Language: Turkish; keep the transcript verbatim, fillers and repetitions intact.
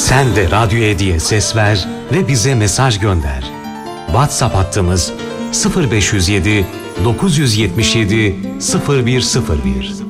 Sen de Radyo Edi'ye ses ver ve bize mesaj gönder. WhatsApp hattımız sıfır beş yüz yedi dokuz yüz yetmiş yedi sıfır bir sıfır bir.